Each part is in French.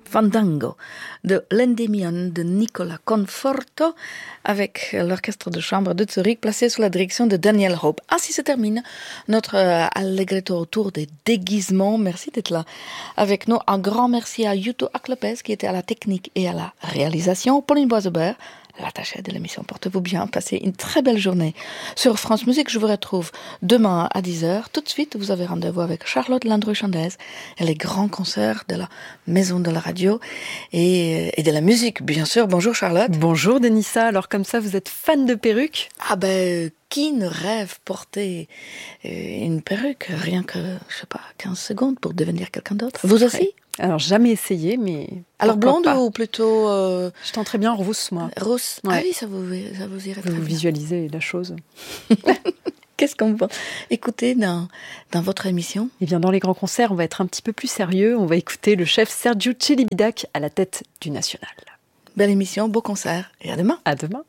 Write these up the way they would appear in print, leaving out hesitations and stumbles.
Fandango de l'Endymion de Nicola Conforto avec l'orchestre de chambre de Zurich placé sous la direction de Daniel Hope. Ainsi se termine notre allegretto autour des déguisements. Merci d'être là avec nous. Un grand merci à Yuto Aklopez qui était à la technique et à la réalisation. Pauline Boisebert, l'attachée de l'émission. Portez-vous bien, passez une très belle journée. Sur France Musique, je vous retrouve demain à 10h. Tout de suite, vous avez rendez-vous avec Charlotte Landru-Chandez et les grands concerts de la Maison de la Radio et de la musique, bien sûr. Bonjour Charlotte. Bonjour Denissa. Alors comme ça, vous êtes fan de perruques ? Ah ben, qui ne rêve porter une perruque rien que, je sais pas, 15 secondes pour devenir quelqu'un d'autre ? Vous aussi ? Alors, jamais essayé, mais... Alors, blonde ou plutôt... Je tenterais bien rousse, moi. Rousse. Ouais. Ah oui, ça vous irait très bien. Vous visualisez la chose. Qu'est-ce qu'on va écouter dans votre émission ? Eh bien, dans les grands concerts, on va être un petit peu plus sérieux. On va écouter le chef Sergiu Celibidache à la tête du National. Belle émission, beau concert. Et à demain. À demain.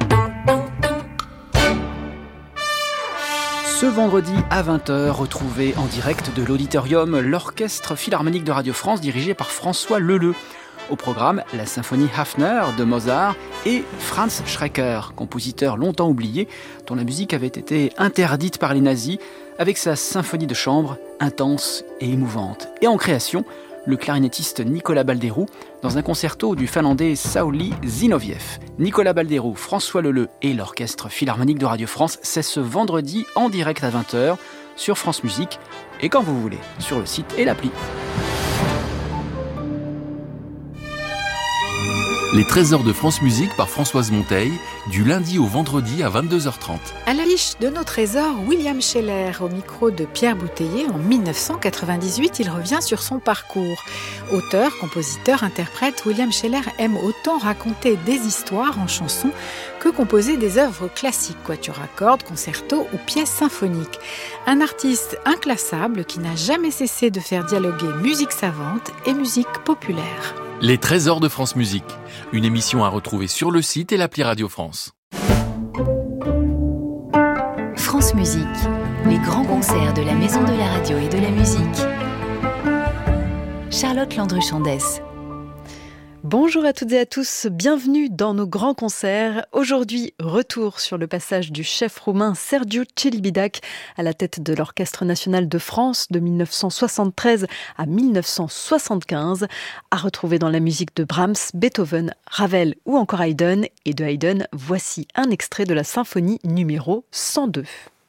Ce vendredi à 20h, retrouvez en direct de l'auditorium l'Orchestre Philharmonique de Radio France dirigé par François Leleu. Au programme, la symphonie Hafner de Mozart et Franz Schreker, compositeur longtemps oublié, dont la musique avait été interdite par les nazis, avec sa symphonie de chambre intense et émouvante. Et en création, le clarinettiste Nicolas Balderou dans un concerto du Finlandais Sauli Zinoviev. Nicolas Balderou, François Leleu et l'Orchestre Philharmonique de Radio France, c'est ce vendredi en direct à 20h sur France Musique et quand vous voulez, sur le site et l'appli. Les trésors de France Musique par Françoise Monteil, du lundi au vendredi à 22h30. À l'affiche de nos trésors, William Scheller, au micro de Pierre Bouteiller. En 1998, il revient sur son parcours. Auteur, compositeur, interprète, William Scheller aime autant raconter des histoires en chansons que composer des œuvres classiques, quatuors à cordes, concertos ou pièces symphoniques. Un artiste inclassable qui n'a jamais cessé de faire dialoguer musique savante et musique populaire. Les trésors de France Musique, une émission à retrouver sur le site et l'appli Radio France. France Musique, les grands concerts de la Maison de la Radio et de la Musique. Charlotte Landru-Chandez. Bonjour à toutes et à tous, bienvenue dans nos grands concerts. Aujourd'hui, retour sur le passage du chef roumain Sergiu Celibidache à la tête de l'Orchestre national de France de 1973 à 1975, à retrouver dans la musique de Brahms, Beethoven, Ravel ou encore Haydn. Et de Haydn, voici un extrait de la symphonie numéro 102.